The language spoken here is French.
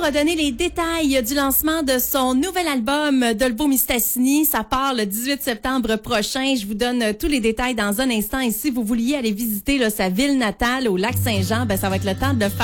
a donné les détails du lancement de son nouvel album Dolbo Mistassini. Ça part le 18 septembre prochain. Je vous donne tous les détails dans un instant. Et si vous vouliez aller visiter là, sa ville natale au Lac-Saint-Jean, ben ça va être le temps de le faire.